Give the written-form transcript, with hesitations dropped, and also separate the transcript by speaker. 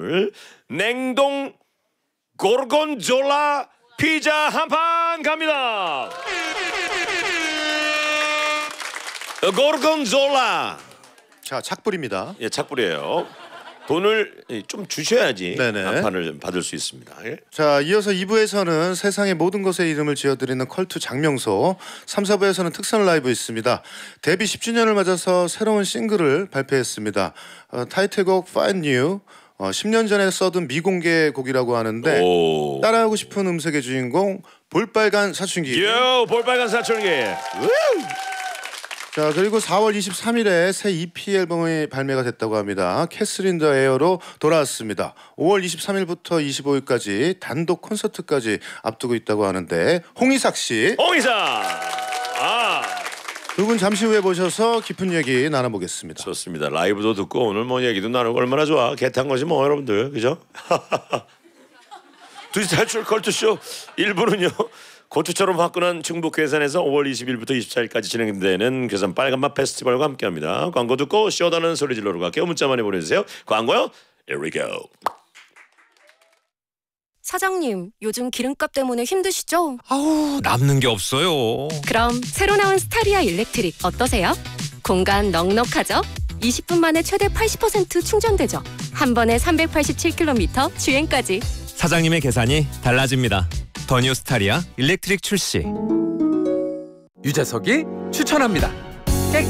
Speaker 1: 오늘 냉동 고르곤졸라 피자 한 판 갑니다. 고르곤졸라.
Speaker 2: 자, 착불입니다.
Speaker 1: 예, 착불이에요. 돈을 좀 주셔야지
Speaker 2: 네네.
Speaker 1: 한 판을 받을 수 있습니다. 예?
Speaker 2: 자, 이어서 2부에서는 세상의 모든 것에 이름을 지어드리는 컬투 장명소, 3, 4부에서는 특선 라이브 있습니다. 데뷔 10주년을 맞아서 새로운 싱글을 발표했습니다. 타이틀곡 Find You, 10년 전에 써둔 미공개 곡이라고 하는데
Speaker 1: 오.
Speaker 2: 따라하고 싶은 음색의 주인공 볼빨간 사춘기.
Speaker 1: 요 볼빨간 사춘기.
Speaker 2: 자, 그리고 4월 23일에 새 EP 앨범이 발매가 됐다고 합니다. 캐스린 더 에어로 돌아왔습니다. 5월 23일부터 25일까지 단독 콘서트까지 앞두고 있다고 하는데 홍이삭 씨, 두 분 잠시 후에 모셔서 깊은 얘기 나눠보겠습니다.
Speaker 1: 좋습니다. 라이브도 듣고 오늘 뭐 얘기도 나누고 얼마나 좋아. 개탄 것이 뭐 여러분들, 그죠? 두시 탈출 컬투쇼 1부는요. 고추처럼 화끈한 충북 괴산에서 5월 20일부터 24일까지 진행되는 괴산 빨간맛 페스티벌과 함께합니다. 광고 듣고 쇼다는 소리 질러로 갈게요. 문자 많이 보내주세요. 광고요. Here we go.
Speaker 3: 사장님, 요즘 기름값 때문에 힘드시죠?
Speaker 4: 아우, 남는 게 없어요.
Speaker 3: 그럼 새로 나온 스타리아 일렉트릭 어떠세요? 공간 넉넉하죠? 20분 만에 최대 80% 충전되죠? 한 번에 387km 주행까지.
Speaker 4: 사장님의 계산이 달라집니다. 더 뉴 스타리아 일렉트릭 출시.
Speaker 5: 유재석이 추천합니다.